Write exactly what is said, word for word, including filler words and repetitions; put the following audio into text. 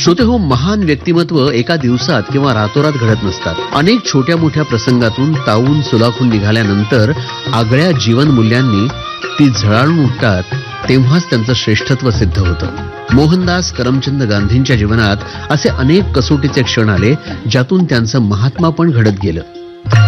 श्रोते हो, महान व्यक्तिमत्व एका दिवसात किंवा रातोरात घडत नसतात. अनेक छोट्या मोठ्या प्रसंगातून तावून सुलाखून निघाल्यानंतर आगळ्या जीवन मूल्यांनी ती झळाळून उठतात, तेव्हाच त्यांचं श्रेष्ठत्व सिद्ध होतं. मोहनदास करमचंद गांधींच्या जीवनात असे अनेक कसोटीचे क्षण आले, ज्यातून त्यांचं महात्मा पण घडत गेलं.